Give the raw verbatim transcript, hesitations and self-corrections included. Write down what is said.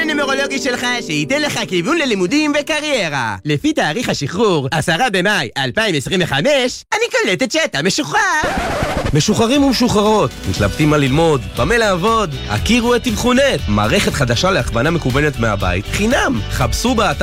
הנומרולוגי שלך שייתן לך כיוון ללימודים וקריירה. לפי תאריך השחרור, עשרה במאי אלפיים עשרים וחמש, אני קולטת שאתה משוחרר. משוחררים ומשוחררות, מתלבטים מה ללמוד, במה לעבוד, הכירו את תבחונת, מערכת חדשה להכוונה מקוונת מהבית, חינם. חפשו באתר